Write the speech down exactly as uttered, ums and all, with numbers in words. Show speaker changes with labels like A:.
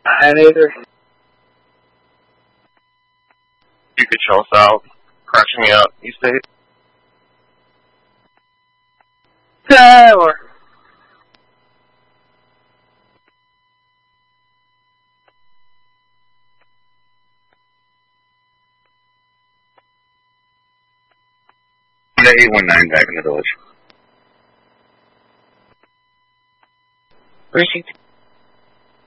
A: I neither.
B: You could chill south. Crashing me out, you state?
A: Tower.
B: eight one nine back in the village.
C: Precinct